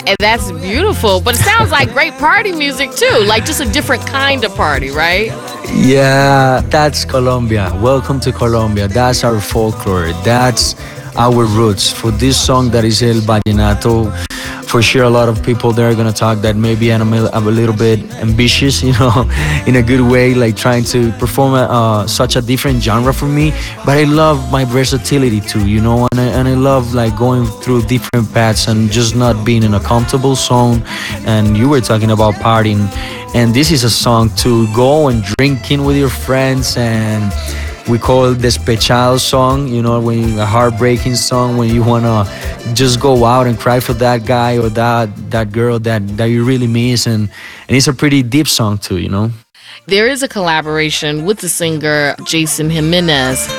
And that's beautiful. But it sounds like great party music too. Like just a different kind of party, right? Yeah, that's Colombia. Welcome to Colombia. That's our folklore. That's our roots. For this song that is El Vallenato, for sure a lot of people there are gonna talk that maybe I'm a little bit ambitious, in a good way, like trying to perform such a different genre for me. But I love my versatility too, and I love like going through different paths and just not being in a comfortable zone. And you were talking about partying, and this is a song to go and drinking with your friends, and we call it Despechado song, when a heartbreaking song, when you wanna just go out and cry for that guy or that girl that you really miss, and it's a pretty deep song too. There is a collaboration with the singer Jason Jimenez.